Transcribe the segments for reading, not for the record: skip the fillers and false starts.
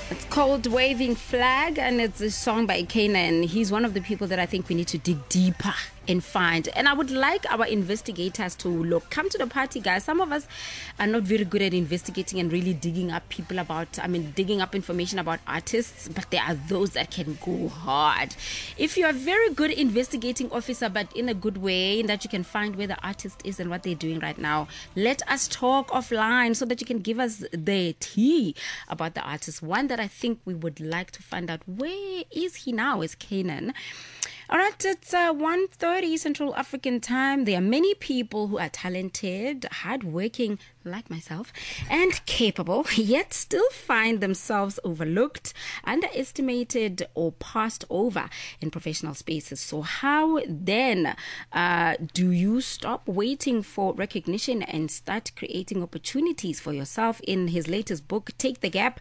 It's called Waving Flag, and it's a song by Kanan. He's one of the people that I think we need to dig deeper and find. And I would like our investigators to come to the party, guys. Some of us are not very good at investigating and really digging up digging up information about artists, but there are those that can go hard. If you're a very good investigating officer, but in a good way, in that you can find where the artist is and what they're doing right now, let us talk offline so that you can give us the tea about the artist. One that I think we would like to find out, where is he now, is Kanan. All right, it's 1:30 Central African time. There are many people who are talented, hardworking, like myself, and capable, yet still find themselves overlooked, underestimated, or passed over in professional spaces. So how then do you stop waiting for recognition and start creating opportunities for yourself? In his latest book, Take the Gap,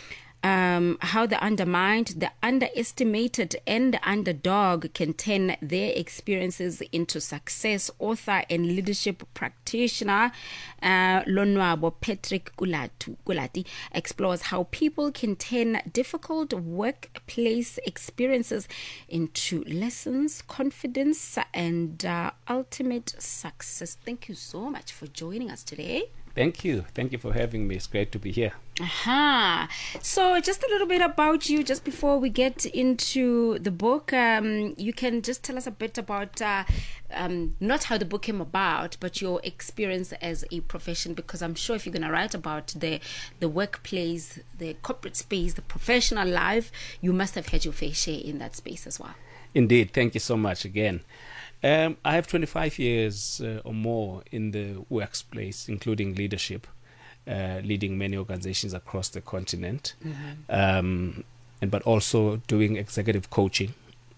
how the undermined, the underestimated, and the underdog can turn their experiences into success. Author and leadership practitioner Lonwabo Patrick Kulati explores how people can turn difficult workplace experiences into lessons, confidence, and ultimate success. Thank you so much for joining us today. Thank you. Thank you for having me. It's great to be here. So just a little bit about you, just before we get into the book. You can just tell us a bit about not how the book came about, but your experience as a profession, because I'm sure if you're going to write about the workplace, the corporate space, the professional life, you must have had your fair share in that space as well. Indeed. Thank you so much again. I have 25 years or more in the workplace, including leadership, leading many organizations across the continent, but also doing executive coaching